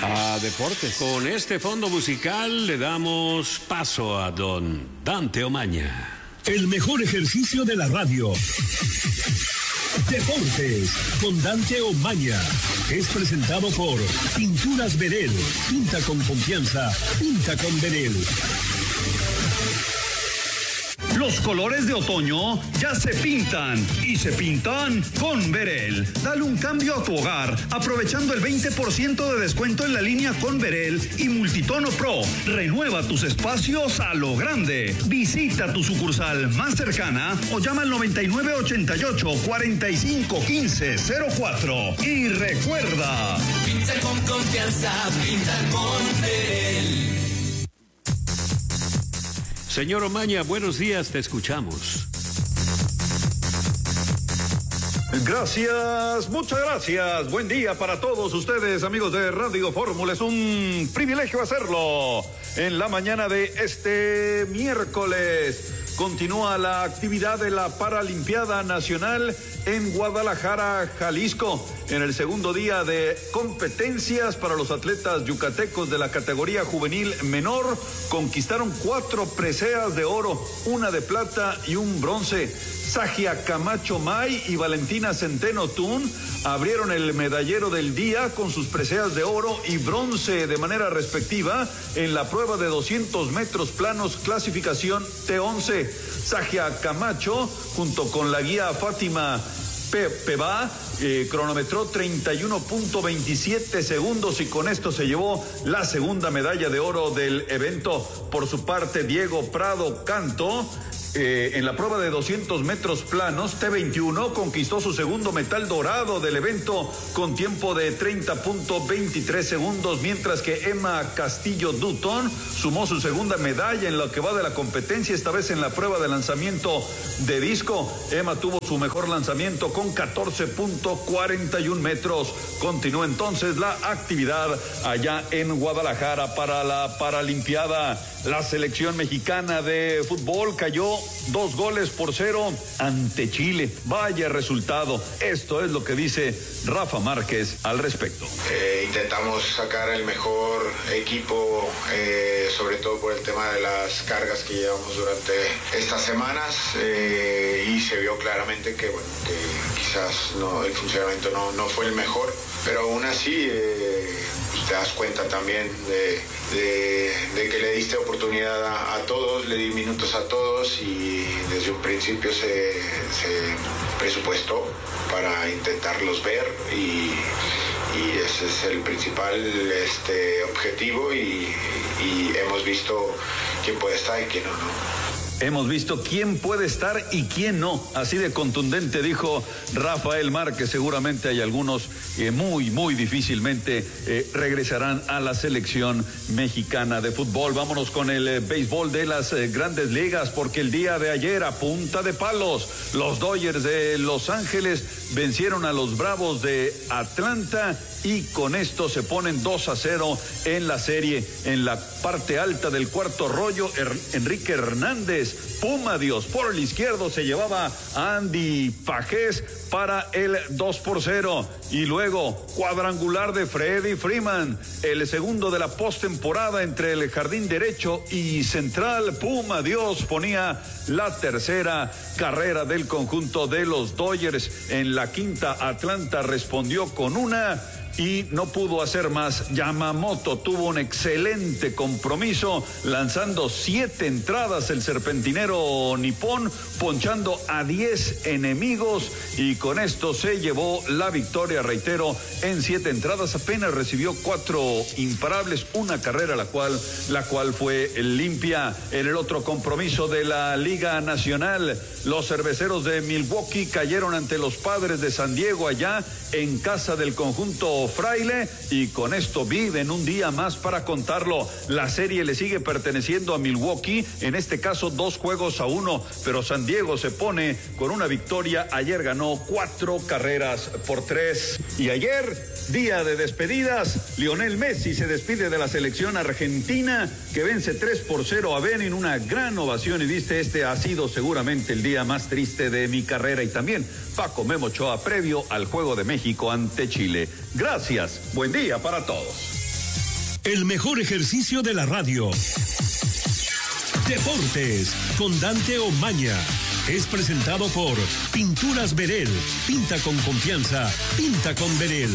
a deportes. Con este fondo musical le damos paso a don Dante Omaña. El mejor ejercicio de la radio. Deportes con Dante Omaña. Es presentado por Pinturas Verel. Pinta con confianza. Pinta con Verel. Los colores de otoño ya se pintan y se pintan con Verel. Dale un cambio a tu hogar aprovechando el 20% de descuento en la línea con Verel y Multitono Pro. Renueva tus espacios a lo grande. Visita tu sucursal más cercana o llama al 9988-451504. Y recuerda, pinta con confianza, pinta con Verel. Señor Omaña, buenos días, te escuchamos. Gracias, muchas gracias. Buen día para todos ustedes, amigos de Radio Fórmula. Es un privilegio hacerlo en la mañana de este miércoles. Continúa la actividad de la Paralimpiada Nacional en Guadalajara, Jalisco, en el segundo día de competencias para los atletas yucatecos de la categoría juvenil menor. Conquistaron 4 preseas de oro, 1 de plata y 1 bronce. Sagia Camacho May y Valentina Centeno Tun abrieron el medallero del día con sus preseas de oro y bronce de manera respectiva en la prueba de 200 metros planos clasificación T11. Sagia Camacho, junto con la guía Fátima Peba, cronometró 31.27 segundos y con esto se llevó la segunda medalla de oro del evento. Por su parte, Diego Prado Canto, en la prueba de 200 metros planos T21 conquistó su segundo metal dorado del evento con tiempo de 30.23 segundos, mientras que Emma Castillo Dutton sumó su segunda medalla en lo que va de la competencia, esta vez en la prueba de lanzamiento de disco. Emma tuvo su mejor lanzamiento con 14.41 metros. Continúa entonces la actividad allá en Guadalajara para la Paralimpiada. La selección mexicana de fútbol cayó 2-0 ante Chile. Vaya resultado. Esto es lo que dice Rafa Márquez al respecto. Intentamos sacar el mejor equipo, sobre todo por el tema de las cargas que llevamos durante estas semanas, y se vio claramente que quizás el funcionamiento no fue el mejor, pero aún así te das cuenta también de que le diste oportunidad a todos, le di minutos a todos y desde un principio se presupuestó para intentarlos ver y ese es el principal objetivo y hemos visto quién puede estar y quién no. Hemos visto quién puede estar y quién no. Así de contundente dijo Rafael Márquez. Seguramente hay algunos que muy difícilmente regresarán a la selección mexicana de fútbol. Vámonos con el béisbol de las grandes ligas, porque el día de ayer, a punta de palos, los Dodgers de Los Ángeles vencieron a los Bravos de Atlanta y con esto se ponen 2-0 en la serie. En la parte alta del cuarto rollo, Enrique Hernández, Puma Dios, por el izquierdo se llevaba a Andy Pajés para el 2-0 y luego cuadrangular de Freddie Freeman, el segundo de la postemporada entre el jardín derecho y central. Puma Dios ponía la tercera carrera del conjunto de los Dodgers. En la quinta, Atlanta respondió con una y no pudo hacer más. Yamamoto tuvo un excelente compromiso, lanzando 7 entradas el serpentinero nipón, ponchando a 10 enemigos y con esto se llevó la victoria. Reitero, en 7 entradas apenas recibió 4 imparables, una carrera la cual fue limpia. En el otro compromiso de la Liga Nacional, los cerveceros de Milwaukee cayeron ante los Padres de San Diego allá en casa del conjunto Fraile y con esto viven un día más para contarlo. La serie le sigue perteneciendo a Milwaukee, en este caso 2-1, pero San Diego se pone con una victoria. Ayer ganó 4-3 y ayer, día de despedidas, Lionel Messi se despide de la selección argentina que vence 3-0 a Benin, una gran ovación y dice: este ha sido seguramente el día más triste de mi carrera. Y también Paco Memo Ochoa previo al Juego de México ante Chile. Gracias, buen día para todos. el mejor ejercicio de la radio. Deportes con Dante Omaña. Es presentado por Pinturas Verel. Pinta con confianza. Pinta con Verel.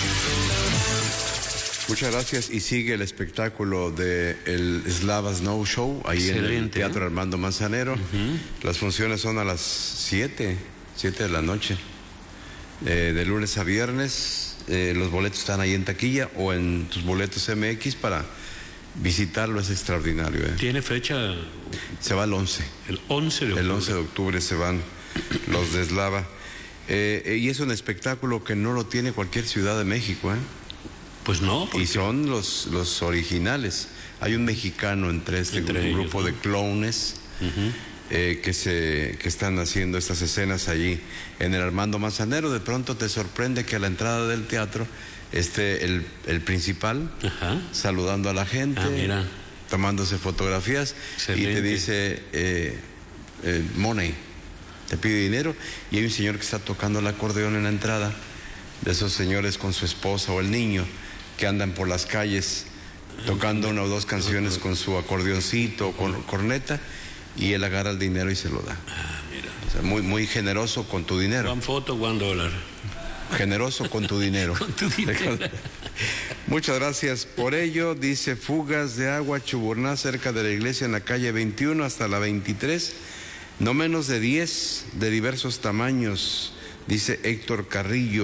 Muchas gracias. Y sigue el espectáculo de el Slava Snow Show ahí en el Teatro Armando Manzanero. Las funciones son a las 7 de la noche, de lunes a viernes. Los boletos están ahí en taquilla o en tus boletos MX para visitarlo. Es extraordinario. ¿Tiene fecha? Se va el 11. El 11 de octubre. El 11 de octubre se van los de Slava. Y es un espectáculo que no lo tiene cualquier ciudad de México, Pues no. Y son los originales. Hay un mexicano entre grupo de clownes que están haciendo estas escenas allí en el Armando Manzanero. De pronto te sorprende que a la entrada del teatro esté el principal saludando a la gente, tomándose fotografías. Excelente. Y te dice money, te pide dinero, y hay un señor que está tocando el acordeón en la entrada, de esos señores con su esposa o el niño que andan por las calles tocando una o dos canciones con su acordeoncito o con corneta, y él agarra el dinero y se lo da. O sea, muy, muy generoso con tu dinero. One photo, $1. Generoso con tu dinero. Con tu dinero. Muchas gracias por ello. Dice: fugas de agua Chuburná cerca de la iglesia en la calle 21 hasta la 23. No menos de 10 de diversos tamaños. Dice Héctor Carrillo.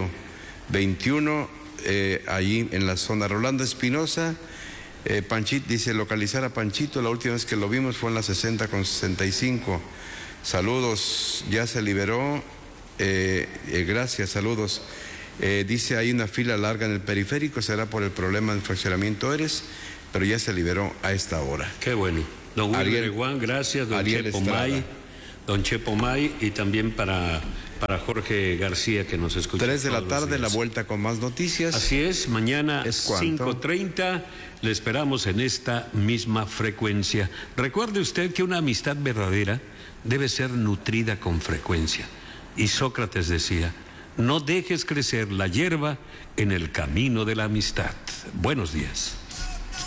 21 allí en la zona. Rolando Espinosa. Panchito dice: localizar a Panchito. La última vez que lo vimos fue en la 60 con 65. Saludos. Ya se liberó. Gracias, saludos. Dice: hay una fila larga en el periférico, será por el problema del fraccionamiento Eres, pero ya se liberó a esta hora. Qué bueno. Don Wilber Juan, gracias. Don Chepo May, y también para Jorge García, que nos escucha. 3 de la tarde, la vuelta con más noticias. Así es, mañana 5:30 le esperamos en esta misma frecuencia. Recuerde usted que una amistad verdadera debe ser nutrida con frecuencia. Y Sócrates decía: no dejes crecer la hierba en el camino de la amistad. Buenos días.